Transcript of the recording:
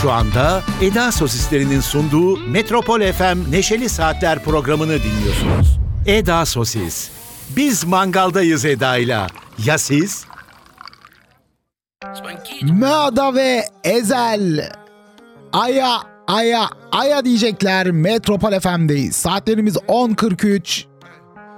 Şu anda Eda Sosislerinin sunduğu Metropol FM Neşeli Saatler programını dinliyorsunuz. Eda Sosis. Biz mangaldayız Eda'yla. Ya siz? Mada ve Ezel. Aya diyecekler. Metropol FM'deyiz. Saatlerimiz 10.43.